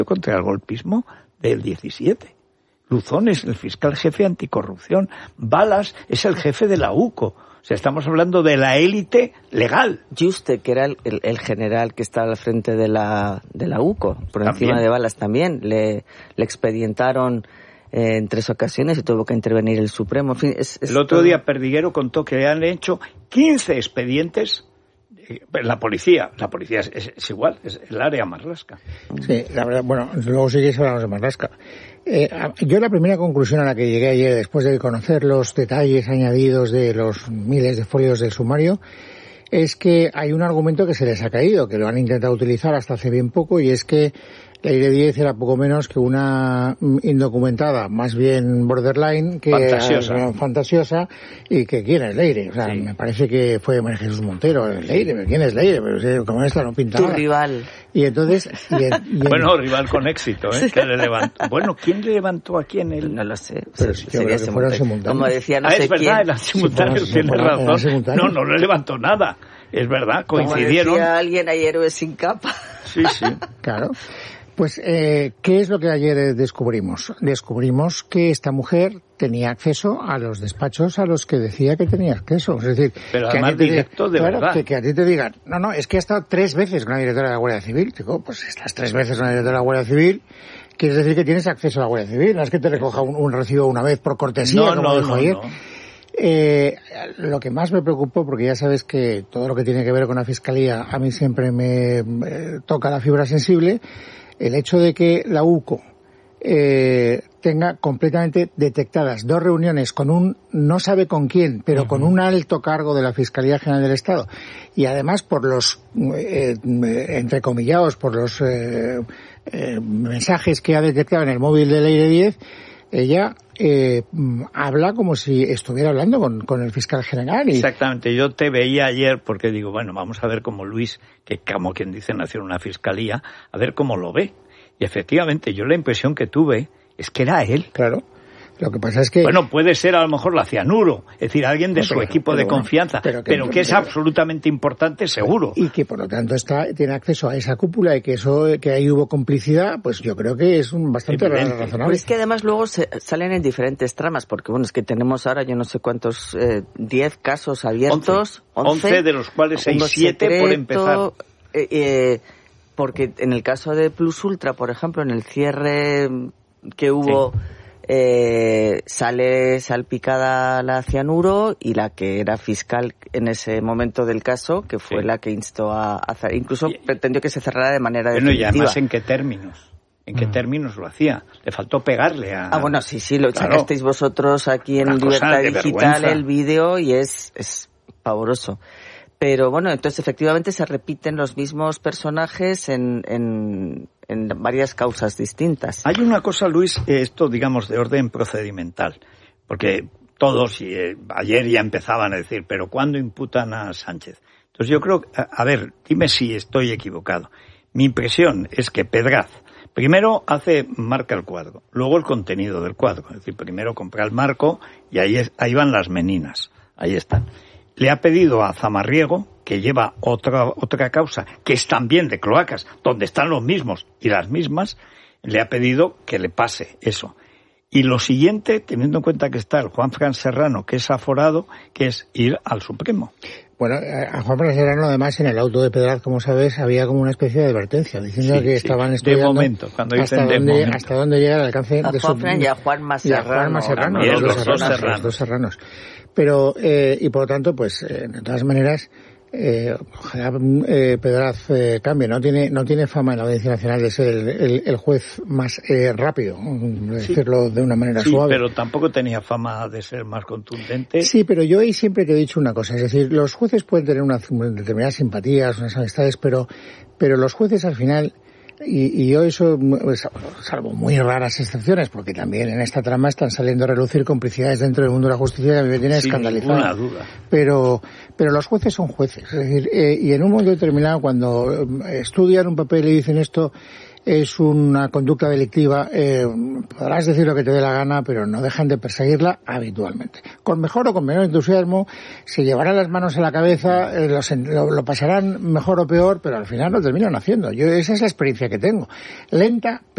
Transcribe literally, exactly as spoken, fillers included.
contra el golpismo del diecisiete. Luzón es el fiscal jefe anticorrupción. Balas es el jefe de la U C O. O sea, estamos hablando de la élite legal. Juste, que era el, el, el general que estaba al frente de la, de la U C O, por También. encima de Balas también. Le, le expedientaron eh, en tres ocasiones y tuvo que intervenir el Supremo. En fin, es, es el otro todo... día Perdiguero contó que han hecho quince expedientes. La policía, la policía es, es, es igual, es el área Marlaska. Sí, la verdad, bueno, luego sí que hablamos de Marlaska. Eh, yo la primera conclusión a la que llegué ayer, después de conocer los detalles añadidos de los miles de folios del sumario, es que hay un argumento que se les ha caído, que lo han intentado utilizar hasta hace bien poco, y es que Leire Díez era poco menos que una indocumentada, más bien borderline, que fantasiosa, era fantasiosa, y que ¿quién es Leire? O sea, sí. me parece que fue María Jesús Montero, Leire, pero ¿quién es Leire? Pero como esta no pinta Tu nada. rival. Y entonces... Y en, y en... Bueno, rival con éxito, ¿eh? Que le levantó. Bueno, ¿quién le levantó a quién? El... No lo sé. Pero si yo creo que fueron simultáneos. Como decía, no ah, sé es verdad, quién. eran simultáneos, Sí, tienes fueron- razón. eran No, no le levantó nada. Es verdad, coincidieron. Como decía alguien, hay héroes sin capa. Sí, sí. Claro. Pues, eh, ¿qué es lo que ayer descubrimos? Descubrimos que esta mujer tenía acceso a los despachos a los que decía que tenía acceso. Es decir, Pero que a además ti te diga- directo de claro, verdad. Que, que a ti te digan, no, no, es que ha estado tres veces con la directora de la Guardia Civil. Digo, pues estás tres veces con la directora de la Guardia Civil, quieres decir que tienes acceso a la Guardia Civil. No es que te recoja un, un recibo una vez por cortesía, No, como no, dijo no, ayer. no. Eh, lo que más me preocupó, porque ya sabes que todo lo que tiene que ver con la Fiscalía a mí siempre me eh, toca la fibra sensible, el hecho de que la U C O eh, tenga completamente detectadas dos reuniones con un, no sabe con quién, pero uh-huh. con un alto cargo de la Fiscalía General del Estado, y además por los, eh, entrecomillados, por los eh, eh, mensajes que ha detectado en el móvil de Leire Díez, ella eh, habla como si estuviera hablando con, con el fiscal general. Y... Exactamente, yo te veía ayer porque digo, bueno, vamos a ver cómo Luis, que como quien dice nació en una fiscalía, a ver cómo lo ve. Y efectivamente, yo la impresión que tuve es que era él. Claro. Lo que pasa es que... Bueno, puede ser a lo mejor la Cianuro, es decir, alguien de no, su pero, equipo pero de bueno, confianza, pero que, pero que es pero, absolutamente importante, seguro. Y que por lo tanto está tiene acceso a esa cúpula y que eso que ahí hubo complicidad, pues yo creo que es un bastante Evidente. razonable. Pues es que además luego se, salen en diferentes tramas, porque bueno, es que tenemos ahora yo no sé cuántos, eh, diez casos abiertos. once, once de los cuales hay siete por empezar. Eh, eh, porque en el caso de Plus Ultra, por ejemplo, en el cierre que hubo... Sí. Eh, sale salpicada la Cianuro y la que era fiscal en ese momento del caso, que fue sí. la que instó a hacer, incluso y, pretendió que se cerrara de manera bueno, definitiva. Y además, ¿en qué términos? ¿En qué mm. términos lo hacía? Le faltó pegarle a... Ah, bueno, sí, sí, lo claro. sacasteis vosotros aquí en Libertad Digital, el vídeo, y es, es pavoroso. Pero bueno, entonces efectivamente se repiten los mismos personajes en, en, en varias causas distintas. Hay una cosa, Luis, esto digamos de orden procedimental, porque todos, y eh, ayer ya empezaban a decir, pero ¿cuándo imputan a Sánchez? Entonces yo creo, a, a ver, dime si estoy equivocado. Mi impresión es que Pedraz, primero hace, marca el cuadro, luego el contenido del cuadro, es decir, primero compra el marco y ahí, es, ahí van las meninas, ahí están. Le ha pedido a Zamarriego, que lleva otra otra causa, que es también de cloacas, donde están los mismos y las mismas, le ha pedido que le pase eso. Y lo siguiente, teniendo en cuenta que está el Juanfran Serrano, que es aforado, que es ir al Supremo. Bueno, a Juanfran Serrano, además, en el auto de Pedraz, como sabes, había como una especie de advertencia, diciendo sí, que sí. estaban estudiando de momento, cuando hasta, dicen de dónde, momento. hasta dónde llega el alcance a de su... Juanfran y a Juanma Serrano. Y a Juanma Serrano, los, los, los, dos dos serranos, serranos. los dos serranos. Pero, eh, y por lo tanto, pues, eh, de todas maneras, eh, ojalá eh, Pedraz eh, cambie. No tiene, no tiene fama en la Audiencia Nacional de ser el, el, el juez más eh, rápido, sí. decirlo de una manera sí, suave. Pero tampoco tenía fama de ser más contundente. Sí, pero yo ahí siempre te he dicho una cosa, es decir, los jueces pueden tener unas determinadas simpatías, unas amistades, pero, pero los jueces al final, y, y yo eso, salvo muy raras excepciones, porque también en esta trama están saliendo a relucir complicidades dentro del mundo de la justicia que a mí me tiene escandalizado. Sin ninguna duda. Pero, pero los jueces son jueces, es decir, eh, y en un momento determinado cuando estudian un papel y dicen esto, es una conducta delictiva, eh, podrás decir lo que te dé la gana, pero no dejan de perseguirla habitualmente. Con mejor o con menor entusiasmo, se llevarán las manos a la cabeza, eh, los, lo, lo pasarán mejor o peor, pero al final lo terminan haciendo. Yo esa es la experiencia que tengo. Lenta,